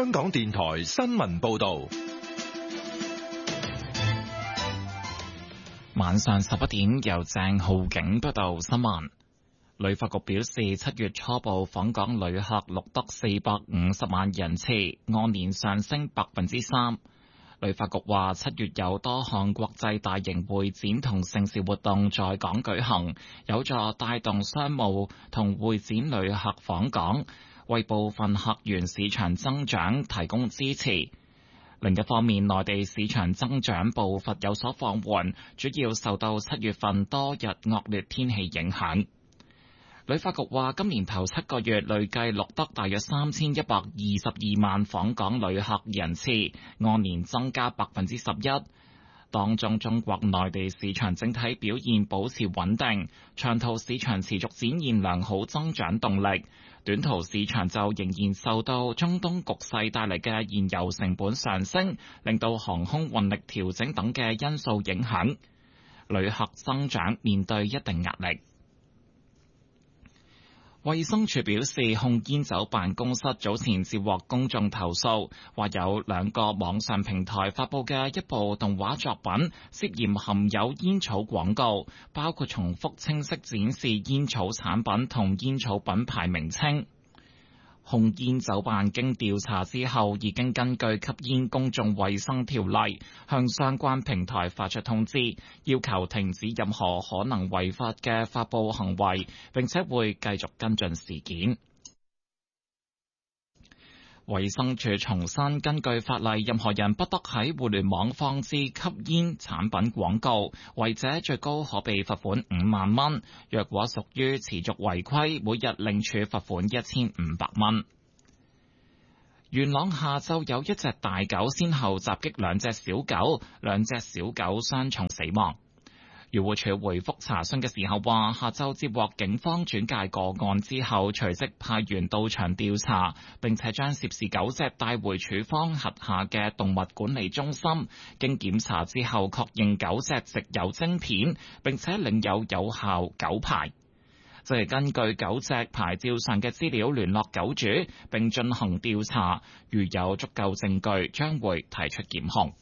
香港電台新聞報道。 晚上11點，由鄭浩景報道新聞。旅發局表示，7月初步訪港旅客錄得450萬人次，按年上升3%。旅發局話，7月有多項國際大型會展同盛事活動在港舉行，有助帶動商務同會展旅客訪港，為部分客源市場增長提供支持。另一方面，內地市場增長步伐有所放緩，主要受到7月份多日惡劣天氣影響。旅發局話，今年頭7個月累計錄得大約3122萬訪港旅客人次，按年增加11%。當中中國內地市場整體表現保持穩定，長途市場持續展現良好增長動力。短途市場就仍然受到中東局勢帶嚟嘅燃油成本上升，令到航空運力調整等嘅因素影響，旅客增長面對一定壓力。衛生署表示，控煙酒辦公室早前接獲公眾投訴，話有2個網上平台發佈嘅一部動畫作品涉嫌含有煙草廣告，包括重複清晰展示煙草產品同煙草品牌名稱。控煙酒辦經調查之後，已經根據吸煙公眾衛生條例向相關平台發出通知，要求停止任何可能違法嘅發佈行為，並且會繼續跟進事件。衛生署重申，根據法例，任何人不得喺互聯網放置吸煙產品廣告，違者最高可被罰款5萬蚊。若果屬於持續違規，每日另處罰款1500蚊。元朗下晝有一隻大狗先後襲擊2隻小狗，2隻小狗傷重死亡。漁護署回覆查詢嘅時候話，下晝接獲警方轉介個案之後，隨即派員到場調查，並且將涉事狗隻帶回署方轄下嘅動物管理中心。經檢查之後，確認狗隻植有晶片，並且領有有效狗牌。即係根據狗隻牌照上嘅資料聯絡狗主，並進行調查，如有足夠證據，將會提出檢控。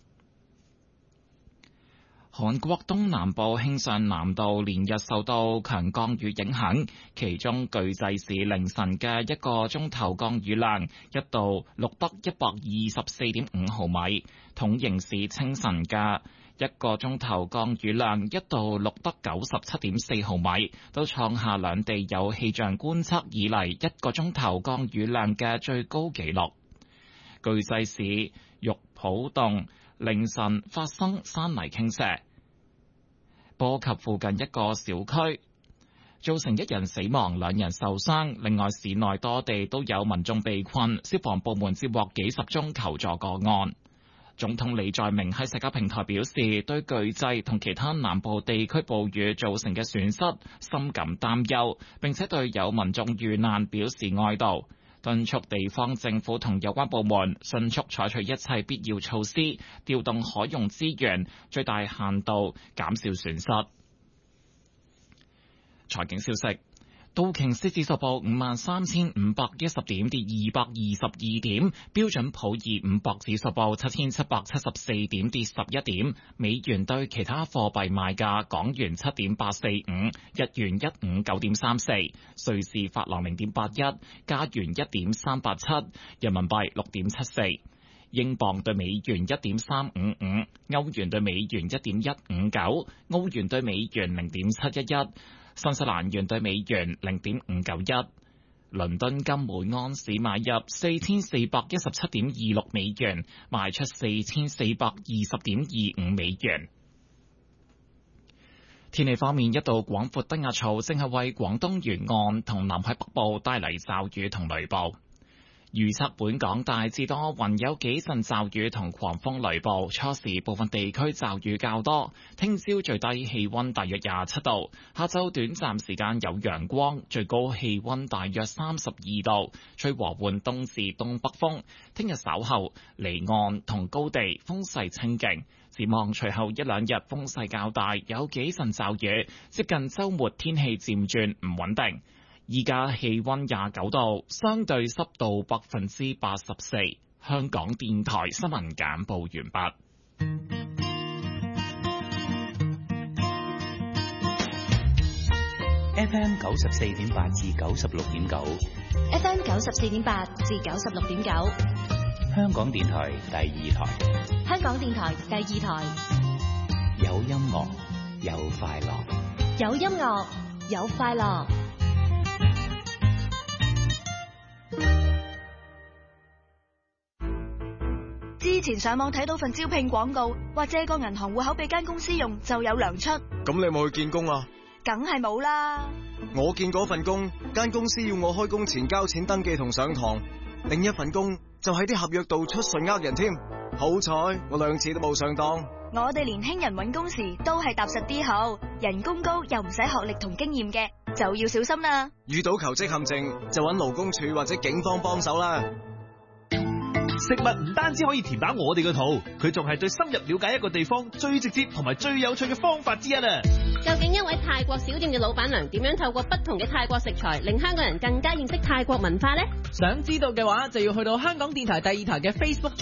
韓國東南部慶尚南道連日受到強降雨影響，其中巨濟市凌晨嘅1個鐘頭降雨量一度錄得124.5毫米，統營市清晨嘅1個鐘頭降雨量一度錄得97.4毫米，都創下兩地有氣象觀測以嚟1個鐘頭降雨量嘅最高紀錄。巨濟市玉浦洞凌晨發生山泥傾瀉，波及附近一個小區，造成1人死亡2人受傷。另外，市內多地都有民眾被困，消防部門接獲幾十宗求助個案。總統李在明喺社交平台表示，對巨濟同其他南部地區暴雨造成嘅損失深感擔憂，並且對有民眾遇難表示哀悼，敦促地方政府同有關部門迅速採取一切必要措施，調動可用資源，最大限度減少損失。財經消息，道瓊斯指數報53,510點，跌222點；標準普爾500指數報7,774點，跌11點。美元對其他貨幣賣價：港元7.845，日元159.34，瑞士法郎0.81，加元1.387，人民幣6.74。英鎊對美元1.355，歐元對美元1.159，澳元對美元0.711。新西蘭元對美元0.591，倫敦金每安士買入4417.26美元，賣出4420.25美元。天氣方面，一道廣闊低壓槽正係為廣東沿岸同南海北部帶嚟驟雨同雷暴。預測本港大致多雲，有幾陣驟雨同狂風雷暴，初時部分地區驟雨較多。聽朝最低氣溫大約27度，下晝短暫時間有陽光，最高氣溫大約32度，吹和緩東至東北風。聽日稍後離岸同高地風勢清勁，展望隨後1-2日風勢較大，有幾陣驟雨，接近週末天氣漸轉唔穩定。依家氣溫29度，相對濕度84%。 香港電台新聞簡報完畢。 FM 94.8至96.9 ，FM 94.8至96.9， 香港電台第二台， 香港電台第二台， 有音樂，有快樂， 有音樂，有快樂。 之前上網睇到份招聘廣告，話借個銀行戶口俾間公司用就有糧出。 咁你有冇去見工啊？ 梗係冇啦。 我見嗰份工，間公司要我開工前交錢登記同上堂，另一份工就喺啲合約度出信呃人添。好彩我2次都冇上當。 我哋年輕人搵工時都係踏實啲好，人工高又唔使學歷同經驗嘅，就要小心啦。 遇到求職陷阱就搵勞工處或者警方幫手啦。 食物唔單止可以填飽我哋嘅肚，佢仲係對深入了解一個地方最直接同埋最有趣嘅方法之一啊！ 究竟一位泰國小店嘅老闆娘點樣透過不同嘅泰國食材，令香港人更加認識泰國文化呢？ 想知道嘅話，就要去到香港電台第二台嘅 Facebook